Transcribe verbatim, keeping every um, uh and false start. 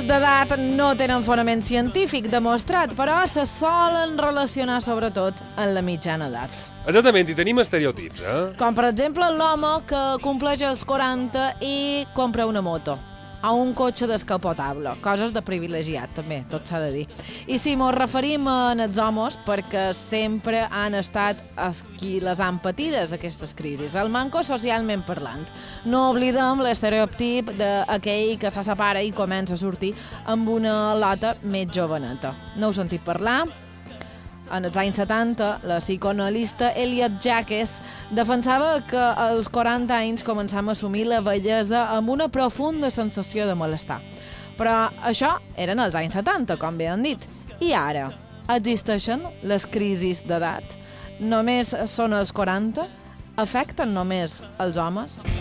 crisis d'edat no tenen fonament científic demostrat, però se solen relacionar sobretot amb la mitjana edat. Exactament, i tenim estereotips, eh? Com per exemple l'home que compleix els quaranta i compra una moto a un cotxe descapotable. Coses de privilegiat, també, tot s'ha de dir. I si mos referim a els homes, perquè sempre han estat els qui les han patides, aquestes crisis. El manco socialment parlant. No oblidem l'estereotip d'aquell que se separa i comença a sortir amb una lota més joveneta. No heu sentit parlar? En els anys setanta, la psicoanalista Elliot Jacques defensava que als quaranta anys començam a assumir la vellesa amb una profunda sensació de malestar. Però això eren els anys setanta, com bé han dit. I ara, existeixen les crisis d'edat? Només són els quaranta? Afecten només els homes?